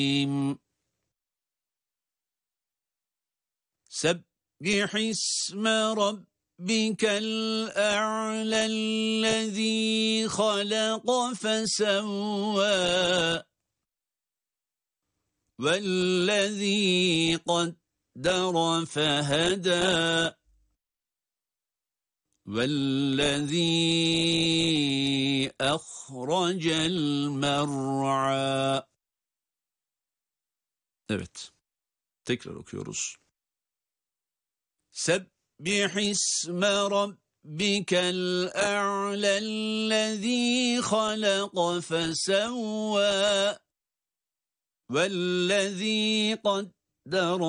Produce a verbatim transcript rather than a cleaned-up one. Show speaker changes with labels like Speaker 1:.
Speaker 1: سبح اسم ربك الأعلى الذي خلق فسوى والذي قدر فهدى والذي أخرج المرعى. Evet. Tekrar okuyoruz. سبح اسم ربك الأعلى الذي خلق فسوى والذي قدر